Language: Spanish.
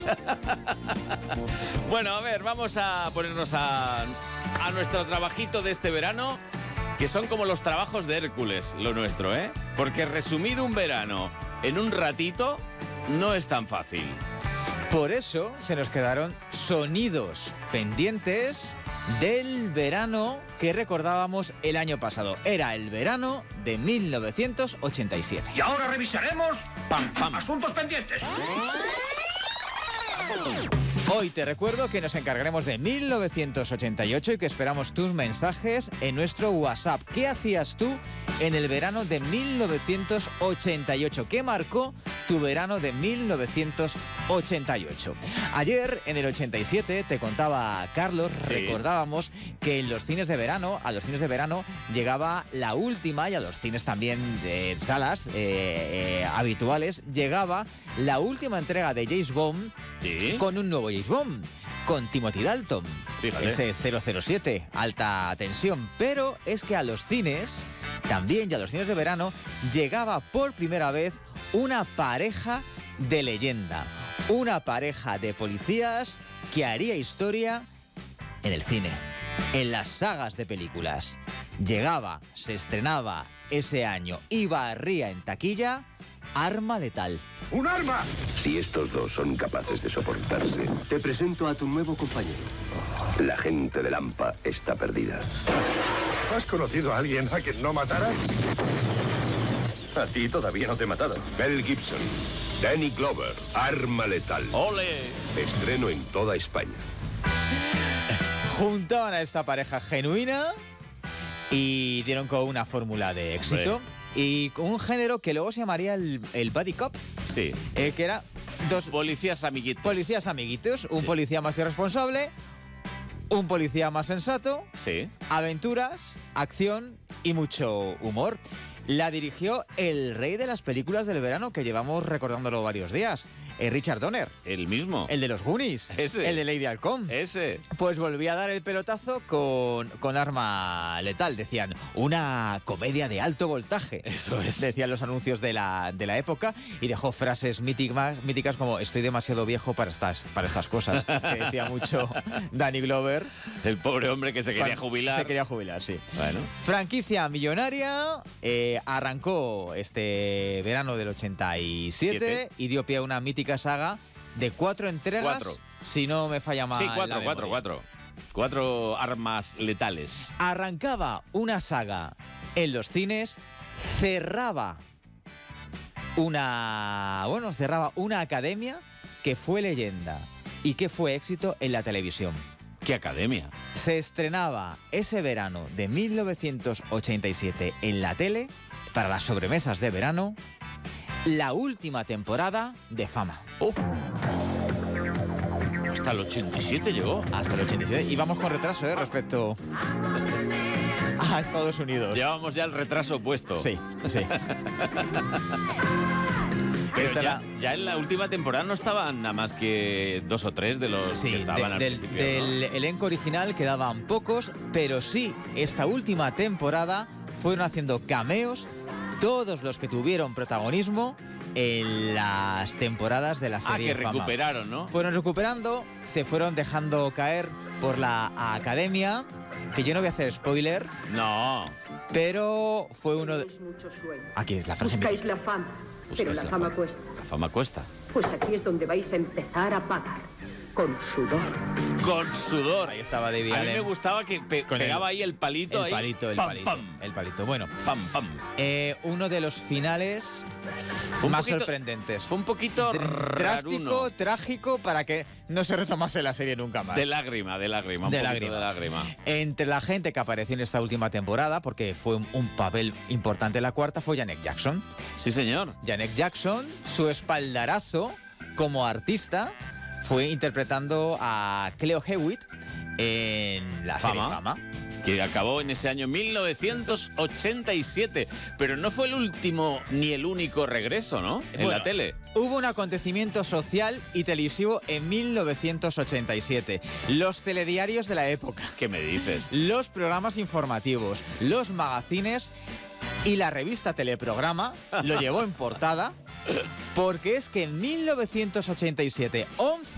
Bueno, a ver, vamos a ponernos a nuestro trabajito de este verano, que son como los trabajos de Hércules, lo nuestro, ¿eh? Porque resumir un verano en un ratito no es tan fácil. Por eso se nos quedaron sonidos pendientes del verano que recordábamos el año pasado. Era el verano de 1987. Y ahora revisaremos Pam, pam. asuntos pendientes. Hoy te recuerdo que nos encargaremos de 1988 y que esperamos tus mensajes en nuestro WhatsApp. ¿Qué hacías tú en el verano de 1988? ¿Qué marcó tu verano de 1988? Ayer, en el 87, te contaba Carlos, sí, recordábamos que en los cines de verano, a los cines de verano llegaba la última, y a los cines también de salas habituales, llegaba la última entrega de James Bond, ¿Sí? con un nuevo James Bond, con Timothy Dalton, Fíjate. ese 007, alta tensión. Pero es que a los cines, también y a los cines de verano, llegaba por primera vez una pareja de leyenda, una pareja de policías que haría historia en el cine, en las sagas de películas. Llegaba, se estrenaba ese año y barría en taquilla Arma Letal. ¡Un arma! Si estos dos son capaces de soportarse, Te presento a tu nuevo compañero. la gente de Lampa está perdida. ¿Has conocido a alguien a quien no mataras? A ti todavía no te he matado. Mel Gibson, Danny Glover, Arma Letal. ¡Ole! Estreno en toda España. Juntaban a esta pareja genuina y dieron con una fórmula de éxito. Hombre. Y con un género que luego se llamaría el buddy cop, Sí. que era dos Policías amiguitos. policías amiguitos, un Sí. policía más irresponsable, un policía más sensato, Sí. aventuras, acción y mucho humor. La dirigió el rey de las películas del verano, que llevamos recordándolo varios días, Richard Donner, El mismo. el de los Goonies, Ese. el de Lady Halcón. Ese. Pues volví a dar el pelotazo con Arma Letal. Decían, una comedia de alto voltaje. Eso es. Decían los anuncios de la época, y dejó frases míticas como estoy demasiado viejo para estas cosas, que decía mucho Danny Glover. El pobre hombre que se quería Cuando jubilar. Se quería jubilar, sí. Bueno. Franquicia millonaria, arrancó este verano del 87 y dio pie a una mítica saga de 4 entregas, 4. si no me falla mal. Sí, la 4. memoria. 4 armas letales. Arrancaba una saga en los cines, cerraba una academia que fue leyenda y que fue éxito en la televisión. ¡Qué academia! Se estrenaba ese verano de 1987 en la tele, para las sobremesas de verano, la última temporada de Fama. Hasta el 87 llegó. Hasta el 87. Y vamos con retraso, respecto a Estados Unidos. Llevábamos ya el retraso puesto. Sí, sí. Pero Esta ya en la última temporada no estaban nada más que 2 o 3 de los Sí, que estaban al del principio, ¿no? elenco original quedaban pocos, pero sí, esta última temporada fueron haciendo cameos todos los que tuvieron protagonismo en las temporadas de la serie que Fama. recuperaron, ¿no? Fueron recuperando, se fueron dejando caer por la academia, que yo no voy a hacer spoiler, No. pero fue uno de... Mucho sueño. Aquí es la frase. Buscáis la fama, pero la fama cuesta. La fama cuesta. Pues aquí es donde vais a empezar a pagar. Con sudor. Con sudor. Ahí estaba David A mí Allen. me gustaba que Con pegaba ahí el palito. El ahí. palito, el Pam, palito, pam. el palito. Bueno, Pam, pam. uno de los finales Fue un más poquito- sorprendentes. Fue un poquito Drástico, raruno. trágico, para que no se retomase la serie nunca más. De lágrima. Un De poquito lágrima. de lágrima. Entre la gente que apareció en esta última temporada, porque fue un papel importante en la cuarta, fue Janet Jackson. Sí, señor. Janet Jackson, su espaldarazo como artista, fue interpretando a Cleo Hewitt en la serie Fama. Que acabó en ese año 1987. Pero no fue el último ni el único regreso, ¿no? En Bueno, la tele. Hubo un acontecimiento social y televisivo en 1987. Los telediarios de la época, ¿Qué me dices? los programas informativos, los magazines y la revista Teleprograma lo llevó en portada, porque es que en 1987, 11